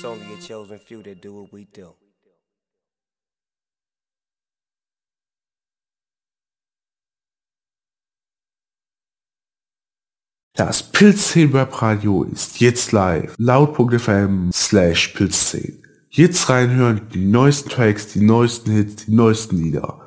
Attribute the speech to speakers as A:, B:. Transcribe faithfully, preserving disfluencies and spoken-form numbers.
A: It's only a chosen few that do what we do.
B: Das Pilzzehn Webradio ist jetzt live. Laut.fm slash Pilzzehn. Jetzt reinhören, die neuesten Tracks, die neuesten Hits, die neuesten Lieder.